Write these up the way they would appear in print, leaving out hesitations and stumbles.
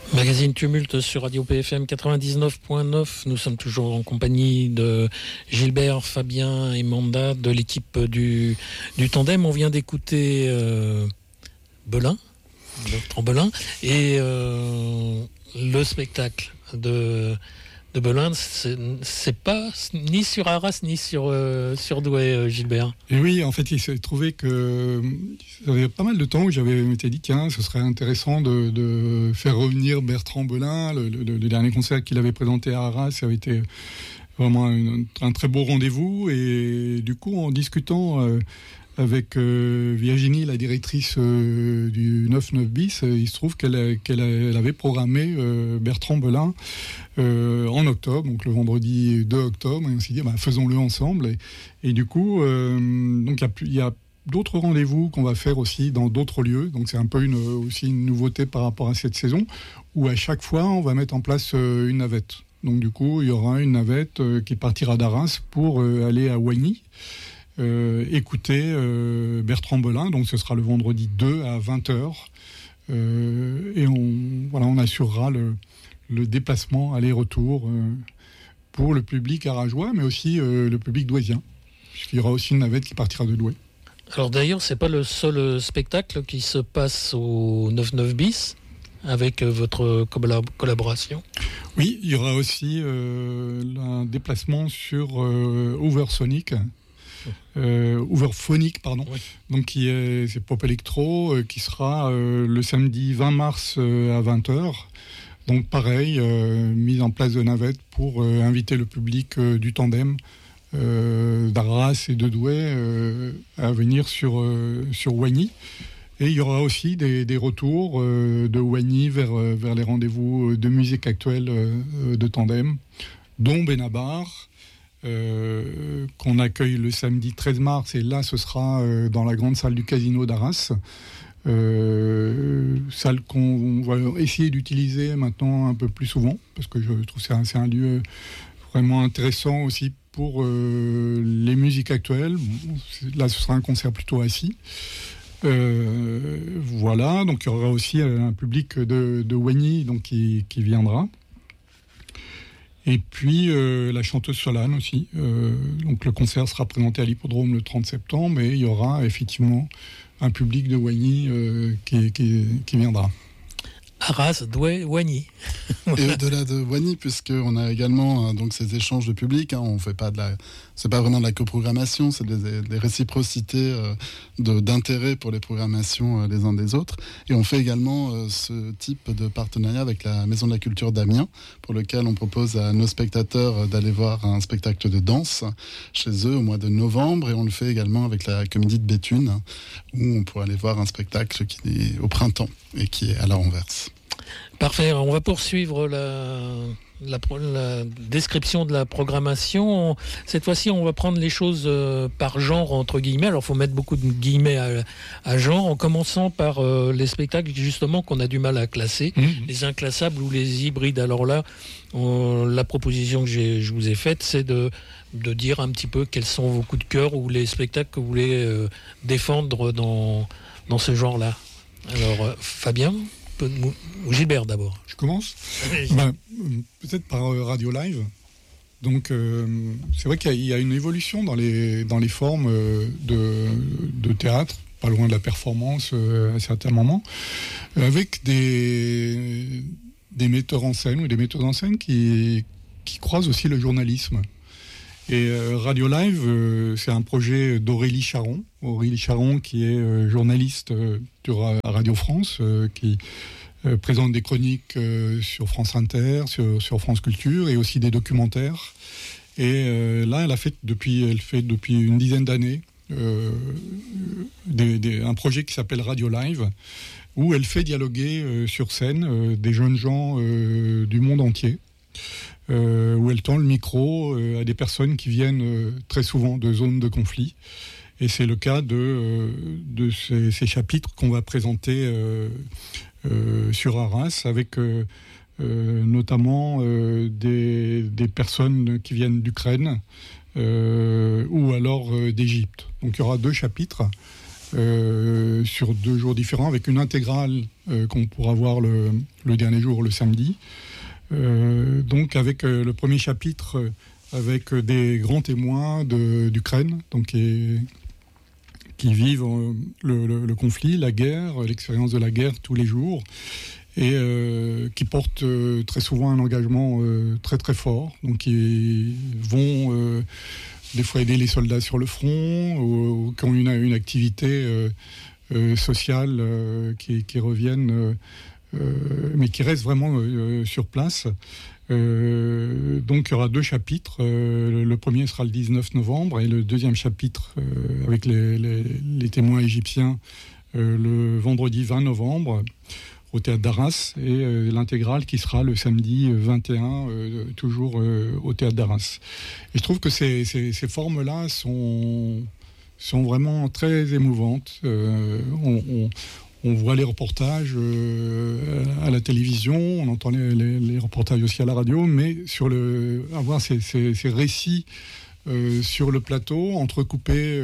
Magazine Tumulte sur Radio PFM 99.9. Nous sommes toujours en compagnie de Gilbert, Fabien et Manda de l'équipe du Tandem. On vient d'écouter Belin, Bertrand Belin, et le spectacle de Belin, c'est pas ni sur Arras ni sur Douai, Gilbert. Et oui, en fait, il s'est trouvé que ça avait pas mal de temps où m'étais dit, tiens, ce serait intéressant de faire revenir Bertrand Belin. Le dernier concert qu'il avait présenté à Arras, ça avait été vraiment un très beau rendez-vous. Et du coup, en discutant avec Virginie, la directrice du 99 bis, il se trouve qu'elle avait programmé Bertrand Belin en octobre, donc le vendredi 2 octobre, et on s'est dit faisons-le ensemble. Et du coup, donc il y a d'autres rendez-vous qu'on va faire aussi dans d'autres lieux, donc c'est un peu aussi une nouveauté par rapport à cette saison, où à chaque fois on va mettre en place une navette. Donc du coup, il y aura une navette qui partira d'Arras pour aller à Oigny. Écouter Bertrand Belin, donc ce sera le vendredi 2 à 20h, et on assurera le déplacement aller-retour pour le public arageois, mais aussi le public douaisien, puisqu'il y aura aussi une navette qui partira de Douai. Alors d'ailleurs, c'est pas le seul spectacle qui se passe au 99 bis avec votre collaboration. Oui, il y aura aussi un déplacement sur Overphonic, pardon. Oui. Donc c'est pop électro qui sera le samedi 20 mars à 20h. Donc pareil, mise en place de navettes pour inviter le public du Tandem d'Arras et de Douai à venir sur Oigny. Et il y aura aussi des retours de Oigny vers les rendez-vous de musique actuelle de Tandem, dont Benabar, qu'on accueille le samedi 13 mars, et là ce sera dans la grande salle du casino d'Arras, salle qu'on va essayer d'utiliser maintenant un peu plus souvent, parce que je trouve que c'est un lieu vraiment intéressant aussi pour les musiques actuelles. Là ce sera un concert plutôt assis. Voilà, donc il y aura aussi un public de Oigny donc qui viendra. Et puis la chanteuse Solane aussi. Donc le concert sera présenté à l'hippodrome le 30 septembre, et il y aura effectivement un public de Oigny qui viendra. Arras, Douai, Oigny. Et au-delà de Oigny, puisqu'on a également donc ces échanges de public, on fait pas c'est pas vraiment de la coprogrammation, c'est des réciprocités d'intérêt pour les programmations les uns des autres. Et on fait également ce type de partenariat avec la Maison de la Culture d'Amiens, pour lequel on propose à nos spectateurs d'aller voir un spectacle de danse chez eux au mois de novembre, et on le fait également avec la Comédie de Béthune, où on pourra aller voir un spectacle qui est au printemps et qui est à la renverse. Parfait, on va poursuivre la description de la programmation. Cette fois-ci, on va prendre les choses par genre, entre guillemets. Alors, il faut mettre beaucoup de guillemets à genre, en commençant par les spectacles, justement, qu'on a du mal à classer, les inclassables ou les hybrides. Alors là, la proposition que je vous ai faite, c'est de dire un petit peu quels sont vos coups de cœur ou les spectacles que vous voulez défendre dans ce genre-là. Alors, Fabien ou Gilbert d'abord. Je commence. Peut-être par Radio Live. Donc c'est vrai qu'il y a une évolution dans les formes de théâtre, pas loin de la performance à certains moments, avec des metteurs en scène ou des metteuses en scène qui croisent aussi le journalisme. Et Radio Live, c'est un projet d'Aurélie Charon. Aurélie Charon, qui est journaliste à Radio France, qui présente des chroniques sur France Inter, sur France Culture, et aussi des documentaires. Et là, elle fait depuis une dizaine d'années un projet qui s'appelle Radio Live, où elle fait dialoguer sur scène des jeunes gens du monde entier. Où elle tend le micro à des personnes qui viennent très souvent de zones de conflit. Et c'est le cas de ces chapitres qu'on va présenter sur Arras, avec notamment des personnes qui viennent d'Ukraine ou alors d'Égypte. Donc il y aura 2 chapitres sur 2 jours différents, avec une intégrale qu'on pourra voir le dernier jour, le samedi. Donc avec le premier chapitre, avec des grands témoins d'Ukraine, donc qui vivent le conflit, la guerre, l'expérience de la guerre tous les jours, et qui portent très souvent un engagement très très fort. Donc ils vont des fois aider les soldats sur le front, ou qui ont une activité sociale qui reviennent, mais qui restent vraiment sur place. Donc il y aura 2 chapitres. Le premier sera le 19 novembre et le deuxième chapitre avec les témoins égyptiens le vendredi 20 novembre au théâtre d'Arras, et l'intégrale qui sera le samedi 21 toujours au théâtre d'Arras. Et je trouve que ces formes-là sont vraiment très émouvantes. On voit les reportages à la télévision, on entend les reportages aussi à la radio, mais avoir ces récits sur le plateau, entrecoupés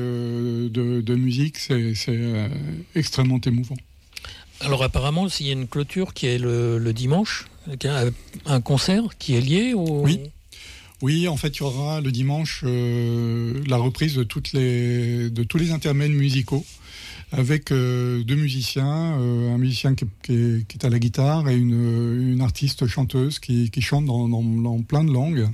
de musique, c'est extrêmement émouvant. Alors apparemment, s'il y a une clôture qui est le dimanche, un concert qui est lié au... Oui, en fait, il y aura le dimanche la reprise de tous les intermèdes musicaux, avec 2 musiciens, un musicien qui est à la guitare et une artiste chanteuse qui chante dans plein de langues,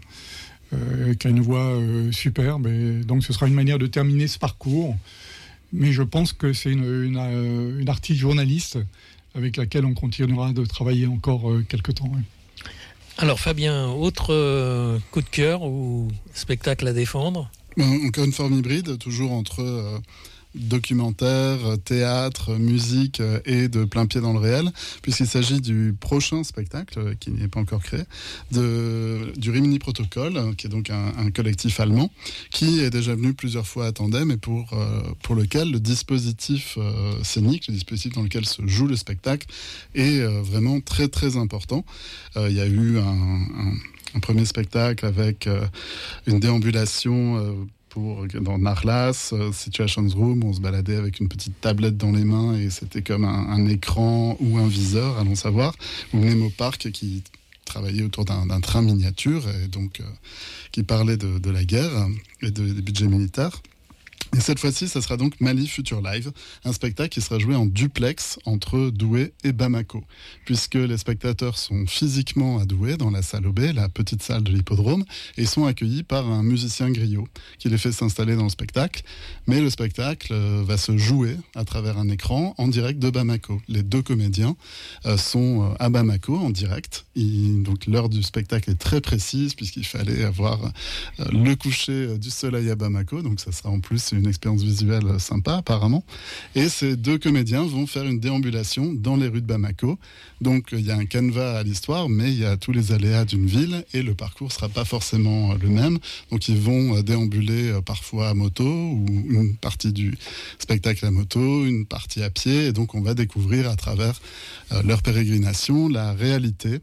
qui a une voix superbe. Et donc ce sera une manière de terminer ce parcours. Mais je pense que c'est une artiste journaliste avec laquelle on continuera de travailler encore quelques temps. Ouais. Alors Fabien, autre coup de cœur ou spectacle à défendre ? Encore une forme hybride, toujours entre documentaire, théâtre, musique et de plein pied dans le réel, puisqu'il s'agit du prochain spectacle qui n'est pas encore créé, du Rimini Protocol, qui est donc un collectif allemand qui est déjà venu plusieurs fois à Tandem, et pour lequel le dispositif scénique, le dispositif dans lequel se joue le spectacle, est vraiment très très important. Il y a eu un premier spectacle avec une déambulation dans Narlas, Situations Room, on se baladait avec une petite tablette dans les mains et c'était comme un écran ou un viseur, allons savoir, ou Nemo Park qui travaillait autour d'un train miniature et donc qui parlait de la guerre et des budgets militaires. Et cette fois-ci, ça sera donc Mali Future Live, un spectacle qui sera joué en duplex entre Douai et Bamako, puisque les spectateurs sont physiquement à Douai, dans la salle OB, la petite salle de l'hippodrome, et sont accueillis par un musicien griot qui les fait s'installer dans le spectacle. Mais le spectacle va se jouer à travers un écran en direct de Bamako. Les 2 comédiens sont à Bamako en direct. Donc l'heure du spectacle est très précise, puisqu'il fallait avoir le coucher du soleil à Bamako, donc ça sera en plus une expérience visuelle sympa apparemment. Et ces 2 comédiens vont faire une déambulation dans les rues de Bamako. Donc il y a un canevas à l'histoire, mais il y a tous les aléas d'une ville et le parcours sera pas forcément le même. Donc ils vont déambuler parfois à moto, ou une partie du spectacle à moto, une partie à pied, et donc on va découvrir à travers leur pérégrination la réalité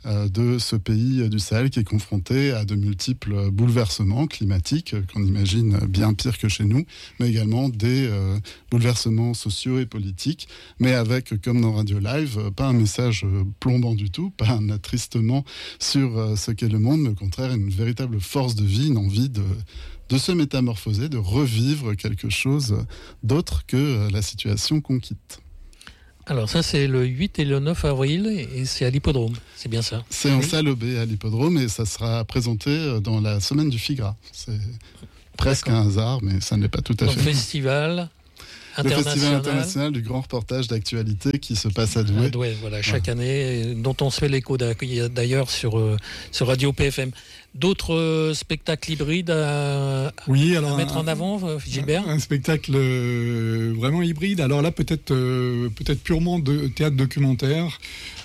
de ce pays du Sahel qui est confronté à de multiples bouleversements climatiques qu'on imagine bien pire que chez nous, mais également des bouleversements sociaux et politiques, mais avec, comme dans Radio Live, pas un message plombant du tout, pas un attristement sur ce qu'est le monde, mais au contraire une véritable force de vie, une envie de se métamorphoser, de revivre quelque chose d'autre que la situation qu'on quitte. Alors ça, c'est le 8 et le 9 avril, et c'est à l'hippodrome, c'est bien ça? C'est en salle OB à l'hippodrome, et ça sera présenté dans la semaine du FIGRA. C'est presque un hasard, mais ça n'est pas tout à fait. Le festival international du grand reportage d'actualité qui se passe à Douai. À Douai, voilà, chaque année, dont on se fait l'écho d'ailleurs sur Radio PFM. D'autres spectacles hybrides à mettre en avant, Gilbert? Un spectacle vraiment hybride. Alors là, peut-être purement de théâtre documentaire.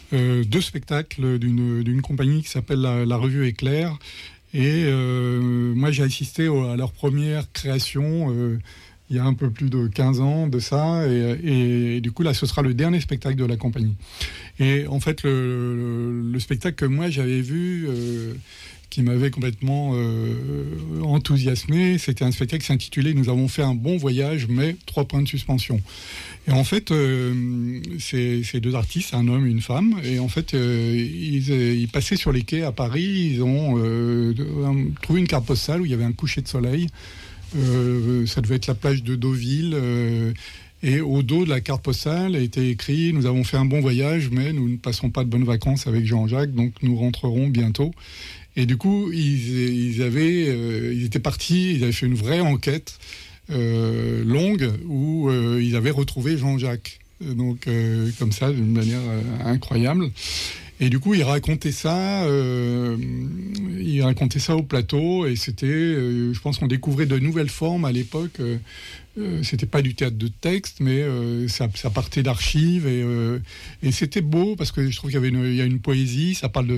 2 spectacles d'une compagnie qui s'appelle la Revue Éclair. Et moi, j'ai assisté à leur première création il y a un peu plus de 15 ans de ça, et du coup là ce sera le dernier spectacle de la compagnie. Et en fait le spectacle que moi j'avais vu, qui m'avait complètement enthousiasmé. C'était un spectacle qui s'intitulait « Nous avons fait un bon voyage, mais 3 points de suspension ». Et en fait, ces 2 artistes, un homme et une femme, et en fait, ils passaient sur les quais à Paris, ils ont trouvé une carte postale où il y avait un coucher de soleil. Ça devait être la plage de Deauville. Et au dos de la carte postale était écrit « Nous avons fait un bon voyage, mais nous ne passons pas de bonnes vacances avec Jean-Jacques, donc nous rentrerons bientôt ». Et du coup, ils étaient partis, ils avaient fait une vraie enquête longue où ils avaient retrouvé Jean-Jacques. Donc, comme ça, d'une manière incroyable. Et du coup, il racontait ça au plateau, et c'était, je pense qu'on découvrait de nouvelles formes à l'époque. C'était pas du théâtre de texte, mais ça partait d'archives, et c'était beau parce que je trouve qu'il y a une poésie. Ça parle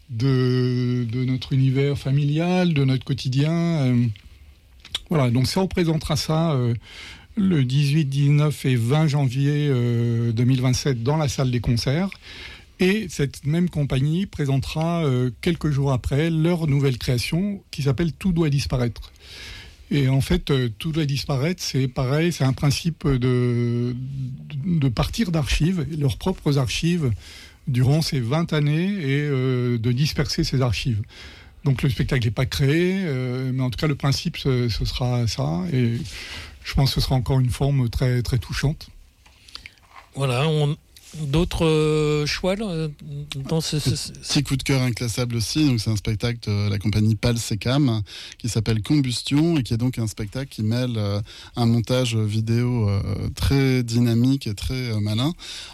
de notre univers familial, de notre quotidien. Voilà, donc ça représentera ça le 18, 19 et 20 janvier 2027 dans la salle des concerts. Et cette même compagnie présentera quelques jours après leur nouvelle création qui s'appelle « Tout doit disparaître ». Et en fait, tout doit disparaître, c'est pareil, c'est un principe de partir d'archives, leurs propres archives, durant ces 20 années, et de disperser ces archives. Donc le spectacle n'est pas créé, mais en tout cas le principe, ce sera ça, et je pense que ce sera encore une forme très, très touchante. Voilà, d'autres choix là, dans ce... Petit coup de cœur inclassable aussi, donc c'est un spectacle de la compagnie Pal Secam qui s'appelle Combustion, et qui est donc un spectacle qui mêle un montage vidéo très dynamique et très malin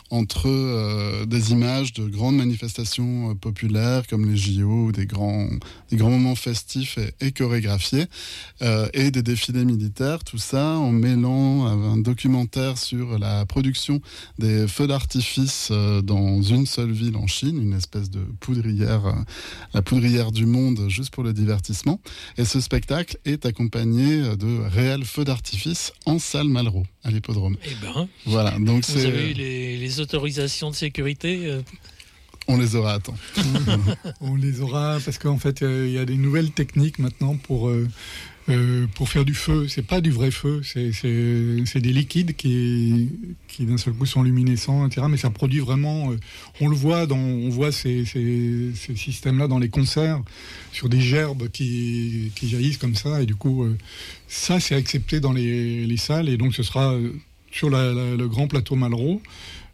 entre des images de grandes manifestations populaires comme les JO, ou des grands moments festifs et chorégraphiés, et des défilés militaires, tout ça en mêlant un documentaire sur la production des feux d'artifice dans une seule ville en Chine, une espèce de poudrière, la poudrière du monde, juste pour le divertissement. Et ce spectacle est accompagné de réels feux d'artifice en salle Malraux, à l'hippodrome. Eh ben, voilà, donc vous avez eu les autorisations de sécurité On les aura à temps. On les aura parce qu'en fait, il y a des nouvelles techniques maintenant pour faire du feu. C'est pas du vrai feu, c'est des liquides qui d'un seul coup sont luminescents, etc. Mais ça produit vraiment. On voit ces systèmes-là dans les concerts sur des gerbes qui jaillissent comme ça, et du coup, ça c'est accepté dans les salles, et donc ce sera sur le grand plateau Malraux.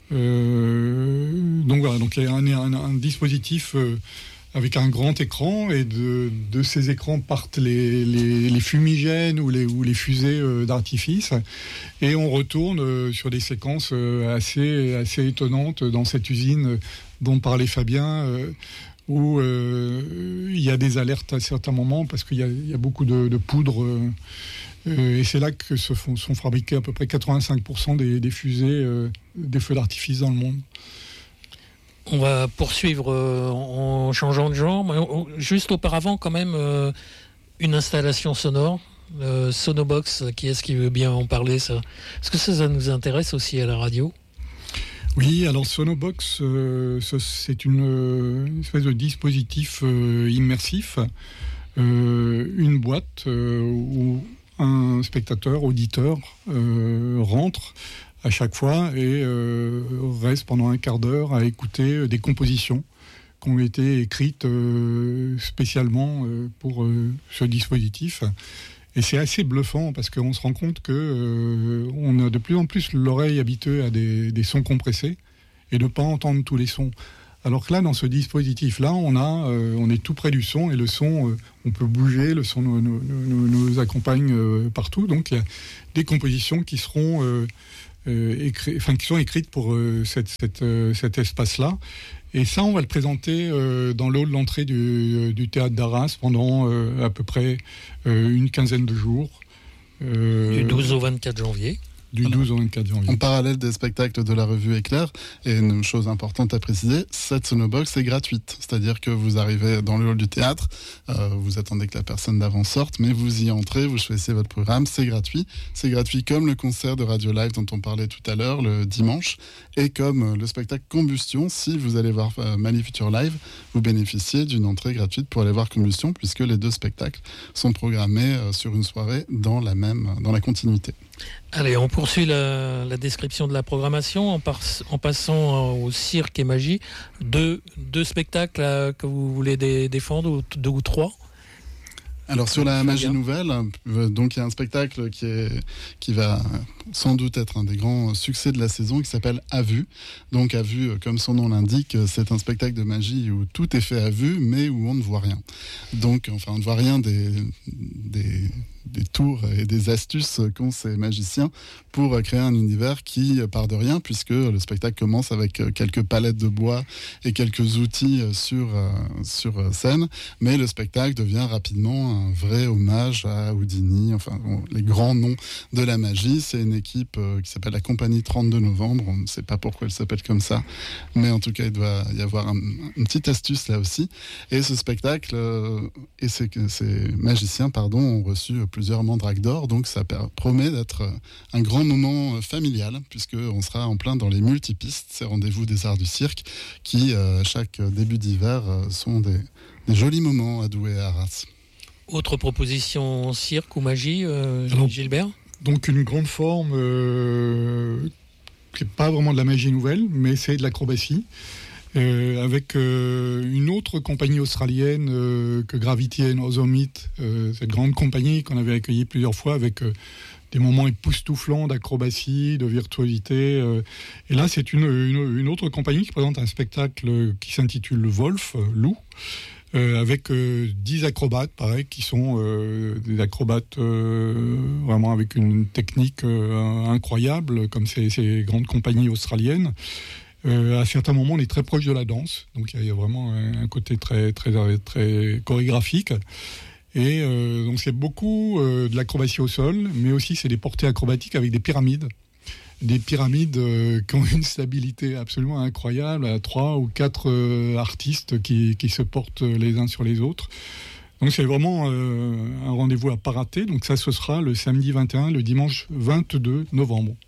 Donc voilà, donc il y a un dispositif avec un grand écran, et de ces écrans partent les fumigènes ou les fusées d'artifice, et on retourne sur des séquences assez étonnantes dans cette usine dont parlait Fabien, où il y a des alertes à certains moments parce qu'il y a beaucoup de poudre. Et c'est là que sont fabriqués à peu près 85% des fusées, des feux d'artifice dans le monde. On va poursuivre en changeant de genre, mais juste auparavant quand même une installation sonore, Sonobox. Qui est-ce qui veut bien en parler, ça? Est-ce que ça nous intéresse aussi à la radio? Oui, alors Sonobox, c'est une espèce de dispositif immersif, une boîte où un spectateur, auditeur, rentre à chaque fois et reste pendant un quart d'heure à écouter des compositions qui ont été écrites spécialement pour ce dispositif. Et c'est assez bluffant parce qu'on se rend compte qu'on a de plus en plus l'oreille habituée à des sons compressés et de ne pas entendre tous les sons. Alors que là, dans ce dispositif-là, on est tout près du son, et le son, on peut bouger, le son nous accompagne partout. Donc il y a des compositions qui seront qui sont écrites pour cet espace-là. Et ça, on va le présenter dans le hall d'entrée du théâtre d'Arras pendant à peu près une quinzaine de jours. Du 12 au 24 janvier. du 12 au 24 janvier. En parallèle des spectacles de la revue Éclair, et une chose importante à préciser, cette Sonobox est gratuite. C'est-à-dire que vous arrivez dans le hall du théâtre, vous attendez que la personne d'avant sorte, mais vous y entrez, vous choisissez votre programme, c'est gratuit. C'est gratuit comme le concert de Radio Live dont on parlait tout à l'heure, le dimanche, et comme le spectacle Combustion. Si vous allez voir Mali Future Live, vous bénéficiez d'une entrée gratuite pour aller voir Combustion, puisque les deux spectacles sont programmés sur une soirée dans la continuité. Allez, on poursuit la description de la programmation en passant au cirque et magie. Deux spectacles que vous voulez défendre, ou 2 ou 3 ? Alors sur la magie nouvelle, donc il y a un spectacle qui va sans doute être un des grands succès de la saison, qui s'appelle À Vue. Donc À Vue, comme son nom l'indique, c'est un spectacle de magie où tout est fait à vue, mais où on ne voit rien. Donc enfin on ne voit rien des tours et des astuces qu'ont ces magiciens pour créer un univers qui part de rien, puisque le spectacle commence avec quelques palettes de bois et quelques outils sur scène, mais le spectacle devient rapidement un vrai hommage à Houdini, enfin les grands noms de la magie. C'est une équipe qui s'appelle la Compagnie 32 novembre, on ne sait pas pourquoi elle s'appelle comme ça, mais en tout cas il doit y avoir une petite astuce là aussi. Et ce spectacle et ces magiciens ont reçu plusieurs mandraques d'or, donc ça promet d'être un grand moment familial, puisqu'on sera en plein dans les multipistes, ces rendez-vous des arts du cirque, qui, chaque début d'hiver, sont des jolis moments à Douai et à Arras. Autre proposition cirque ou magie, Gilbert ? Donc une grande forme, qui n'est pas vraiment de la magie nouvelle, mais c'est de l'acrobatie. Avec une autre compagnie australienne que Gravity and Other Myths, cette grande compagnie qu'on avait accueillie plusieurs fois avec des moments époustouflants d'acrobatie, de virtuosité. Et là, c'est une autre compagnie qui présente un spectacle qui s'intitule Wolf, Loup, avec 10 acrobates, pareil, qui sont des acrobates vraiment avec une technique incroyable, comme ces grandes compagnies australiennes. À certains moments, on est très proche de la danse, donc il y a vraiment un côté très, très, très chorégraphique. Et donc c'est beaucoup de l'acrobatie au sol, mais aussi c'est des portées acrobatiques avec des pyramides. Des pyramides qui ont une stabilité absolument incroyable, à 3 ou 4 artistes qui se portent les uns sur les autres. Donc c'est vraiment un rendez-vous à pas rater. Donc ça, ce sera le samedi 21, le dimanche 22 novembre.